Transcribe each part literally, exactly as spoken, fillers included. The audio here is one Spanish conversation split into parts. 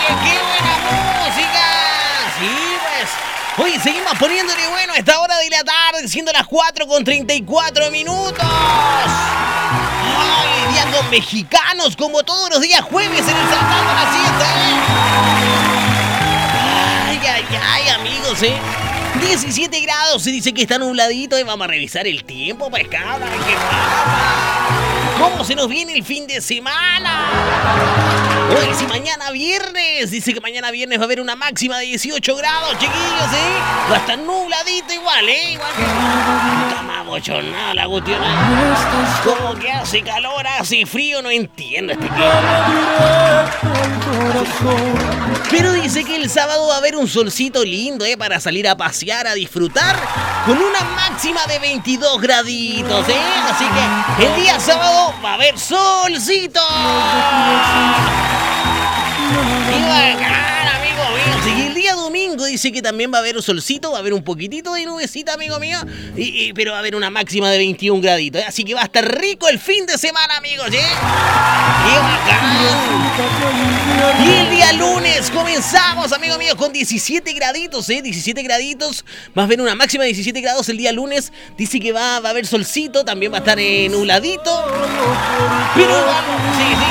qué buena música. Sí, pues. Oye, seguimos poniéndole bueno a esta hora de la tarde, siendo las cuatro con treinta y cuatro minutos. Ay, día con mexicanos, como todos los días jueves en el Saltando la Siesta, ¿eh? Ay, ay, ay, amigos, ¿eh? diecisiete grados, se dice que está nubladito y vamos a revisar el tiempo, pues, cabra, ¿qué pasa? ¿Cómo se nos viene el fin de semana? Hoy, si mañana viernes, dice que mañana viernes va a haber una máxima de dieciocho grados, chiquillos, ¿eh? Va a estar nubladito igual, ¿eh? Igual que... Está más bochornada la cuestión, ¿eh? Como que hace calor, hace frío, no entiendo este que... Pero dice que el sábado va a haber un solcito lindo, ¿eh? Para salir a pasear, a disfrutar, con una máxima de veintidós graditos, ¿eh? Así que el día sábado va a haber solcito. Y bacán, amigo mío. Sí, y el día domingo dice que también va a haber un solcito, va a haber un poquitito de nubecita, amigo mío. Y, y, pero va a haber una máxima de veintiún graditos, ¿eh? Así que va a estar rico el fin de semana, amigos, ¿eh? ¡Qué bacán! Y el día lunes comenzamos, amigo mío, con diecisiete graditos, ¿eh? diecisiete graditos. Va a haber una máxima de diecisiete grados el día lunes. Dice que va, va a haber solcito, también va a estar eh, nubladito. Pero igual, sí, sí.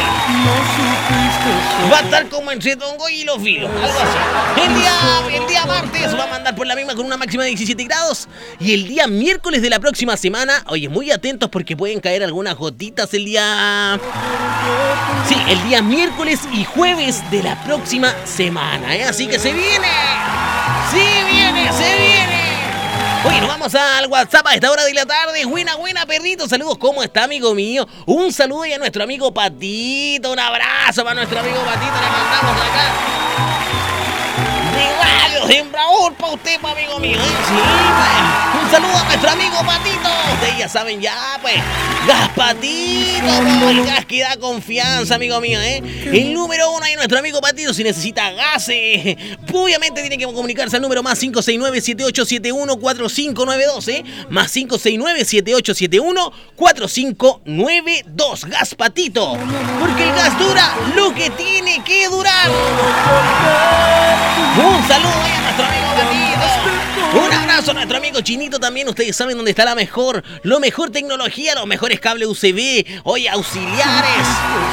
Va a estar como entre Tongo y Los Vilos, algo así. El día, el día martes va a mandar por la misma con una máxima de diecisiete grados. Y el día miércoles de la próxima semana, oye, muy atentos porque pueden caer algunas gotitas el día... Sí, el día miércoles y jueves de la próxima semana, ¿eh? Así que se viene. Sí, viene, se viene. Oye, nos vamos al WhatsApp a esta hora de la tarde. Buena, buena, perrito. Saludos, ¿cómo está, amigo mío? Un saludo y a nuestro amigo Patito. Un abrazo para nuestro amigo Patito. Le mandamos acá de Radio Sembrador para usted, pa, amigo mío, ¿eh? Sí, pues. Un saludo a nuestro amigo Patito. Ustedes ya saben, ya, pues. Gas Patito, pues, el gas que da confianza, amigo mío, ¿eh? El número uno ahí, nuestro amigo Patito, si necesita gases, obviamente tiene que comunicarse al número más cinco seis nueve, siete ocho siete uno, cuatro cinco nueve dos, ¿eh? Más cinco seis nueve, siete ocho siete uno, cuatro cinco nueve dos. Gas Patito, porque el gas dura lo que tiene que durar. Un saludo ahí a nuestro amigo Patito. Un abrazo a nuestro amigo Chinito también. Ustedes saben dónde está la mejor, lo mejor tecnología, los mejores cables U S B, oye, auxiliares,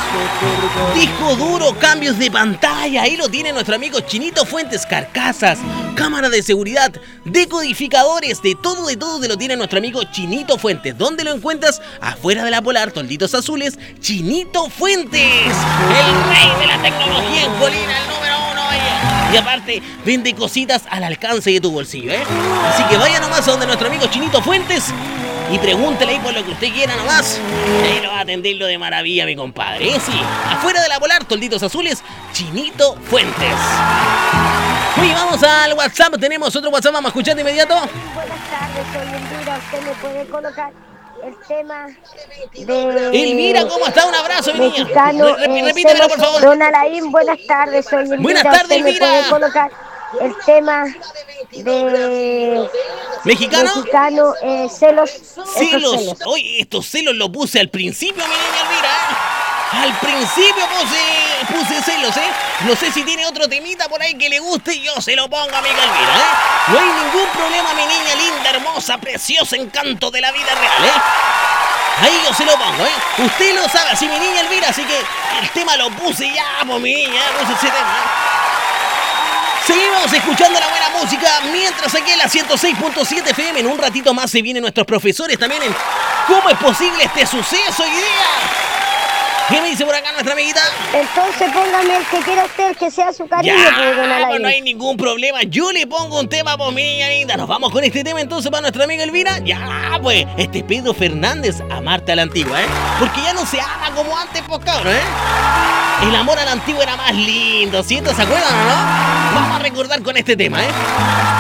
disco duro, cambios de pantalla. Ahí lo tiene nuestro amigo Chinito Fuentes. Carcasas, cámara de seguridad, decodificadores, de todo, de todo te lo tiene nuestro amigo Chinito Fuentes. ¿Dónde lo encuentras? Afuera de la Polar, tolditos azules, Chinito Fuentes, el rey de la tecnología en Colina, el número uno. Y aparte, vende cositas al alcance de tu bolsillo, ¿eh? Así que vaya nomás a donde nuestro amigo Chinito Fuentes y pregúntele ahí por lo que usted quiera nomás. Ahí lo va a atenderlo de maravilla, mi compadre, ¿eh? Sí, afuera de la Polar, tolditos azules, Chinito Fuentes. Oye, vamos al WhatsApp. Tenemos otro WhatsApp, vamos a escuchar de inmediato. Buenas tardes, soy Elvira. ¿Usted me puede colocar el tema de... Elvira, ¿cómo está? Un abrazo, mi niña. Mexicano, Re- eh, repítemelo, por favor. Don Alain, buenas tardes, soy Elvira. Buenas tardes, ¿Usted me Elvira. puede colocar el tema de... ¿Mexicano? Mexicano, eh, celos, esos Celos. celos. Oye, estos celos los puse al principio, mi niña Elvira, ¿eh? Al principio puse, puse celos, ¿eh? No sé si tiene otro temita por ahí que le guste y yo se lo pongo a mi Elvira, ¿eh? No hay ningún problema, mi niña linda, hermosa, preciosa, encanto de la vida real, ¿eh? Ahí yo se lo pongo, ¿eh? Usted lo sabe, así mi niña Elvira, así que el tema lo puse ya, pues mi niña, puse ese tema, ¿eh? Seguimos escuchando la buena música mientras aquí en la ciento seis punto siete F M. En un ratito más se vienen nuestros profesores también en cómo es posible este suceso hoy día. ¿Qué me dice por acá nuestra amiguita? Entonces póngame el que quiera usted, que sea su cariño, Ya, pues, don Alain. pues no hay ningún problema. Yo le pongo un tema, pues, mi niña linda. Nos vamos con este tema entonces para nuestra amiga Elvira. Ya, pues, este es Pedro Fernández, Amarte a la Antigua, ¿eh? Porque ya no se ama como antes, pues, cabrón, ¿eh? El amor a la antigua era más lindo, ¿cierto? ¿Se acuerdan o no? Vamos a recordar con este tema, ¿eh?